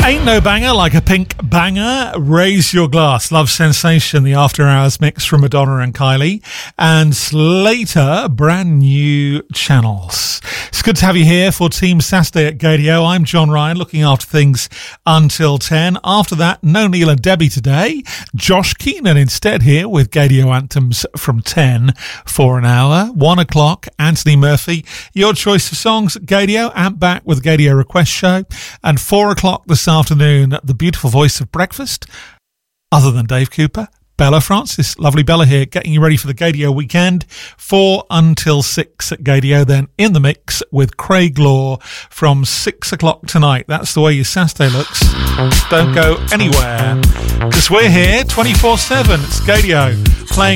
Ain't no banger like a pink banger. Raise Your Glass, Love Sensation, the After Hours mix from Madonna and Kylie. And later, brand new channels. It's good to have you here for Team Saturday at Gadio. I'm John Ryan, looking after things until 10. After that, no Neil and Debbie today. Josh Keenan instead here with Gadio Anthems from 10 for an hour. 1 o'clock, Anthony Murphy, your choice of songs at Gadio, and back with the Gadio Request Show. And 4 o'clock this afternoon, the beautiful voice of breakfast, other than Dave Cooper, Bella Francis. Lovely Bella here, getting you ready for the Gadio weekend. 4 until 6 at Gadio, then in the mix with Craig Law from 6 o'clock tonight. That's the way your Saturday looks. Don't go anywhere, because we're here 24/7. It's Gadio, playing